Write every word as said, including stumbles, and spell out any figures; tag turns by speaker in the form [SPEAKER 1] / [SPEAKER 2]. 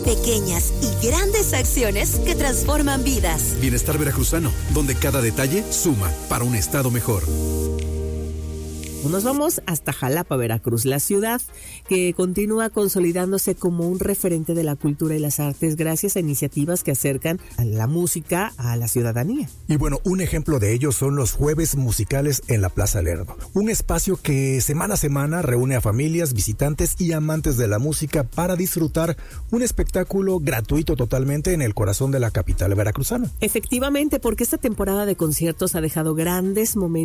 [SPEAKER 1] pequeñas y grandes acciones que transforman vidas.
[SPEAKER 2] Bienestar Veracruzano, donde cada detalle suma para un estado mejor.
[SPEAKER 3] Nos vamos hasta Jalapa, Veracruz, la ciudad que continúa consolidándose como un referente de la cultura y las artes gracias a iniciativas que acercan a la música a la ciudadanía.
[SPEAKER 4] Y bueno, un ejemplo de ello son los jueves musicales en la Plaza Lerdo, un espacio que semana a semana reúne a familias, visitantes y amantes de la música para disfrutar un espectáculo gratuito totalmente en el corazón de la capital veracruzana.
[SPEAKER 3] Efectivamente, porque esta temporada de conciertos ha dejado grandes momentos